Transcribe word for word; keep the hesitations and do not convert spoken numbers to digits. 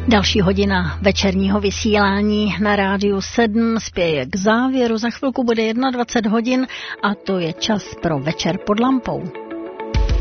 Další hodina večerního vysílání na Rádiu sedm spěje k závěru. Za chvilku bude dvacet jedna hodin a to je čas pro Večer pod lampou.